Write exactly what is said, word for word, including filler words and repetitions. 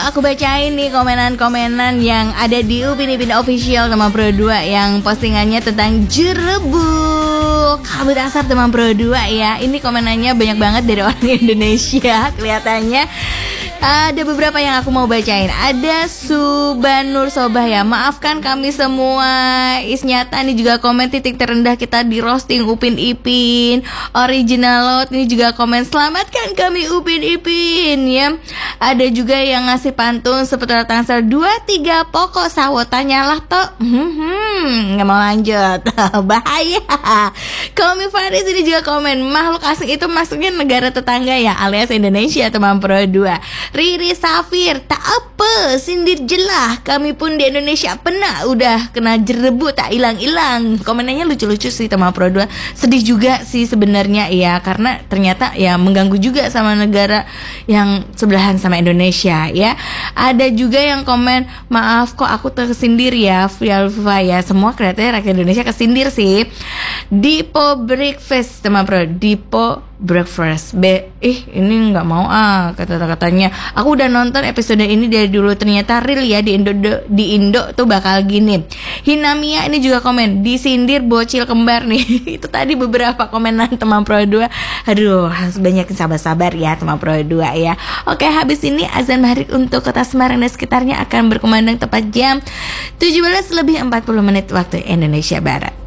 aku bacain nih komenan-komenan yang ada di Upin Ipin Official Teman Pro dua yang postingannya tentang jerebuk kabut asap Teman Pro dua ya. Ini komenannya banyak banget dari orang Indonesia kelihatannya. Ada beberapa yang aku mau bacain. Ada Subanur Sobah ya. Maafkan kami semua. Isnyata ini juga komen titik terendah kita di roasting Upin Ipin. Original Lot ini juga komen selamatkan kami Upin Ipin ya. Ada juga yang ngasih pantun seputar tangsel dua tiga pokok sawo tanyalah toh. Hmm, nggak mau lanjut. Bahaya. Komi Faris ini juga komen makhluk asing itu maksudnya negara tetangga ya alias Indonesia Teman Pro dua. Riri Safir, tak apa, sindir jelah. Kami pun di Indonesia pernah udah kena jerebuk tak hilang-hilang. Komenannya lucu-lucu sih Teman Pro dua. Sedih juga sih sebenarnya ya, karena ternyata ya mengganggu juga sama negara yang sebelahan sama Indonesia ya. Ada juga yang komen, maaf kok aku tersindir ya, Vialva ya. Semua kelihatannya rakyat Indonesia kesindir sih. Dipo Breakfast Teman Pro, Dipo Breakfast B, ih ini nggak mau ah kata-katanya. Aku udah nonton episode ini dari dulu, ternyata real ya di Indo di Indo tuh bakal gini. Hinamia ini juga komen disindir bocil kembar nih. Itu tadi beberapa komenan Teman Pro dua. Aduh harus banyak sabar-sabar ya Teman Pro dua ya. Oke, habis ini azan maghrib untuk kota Semarang dan sekitarnya akan berkumandang tepat jam tujuh belas lebih empat puluh menit waktu Indonesia Barat.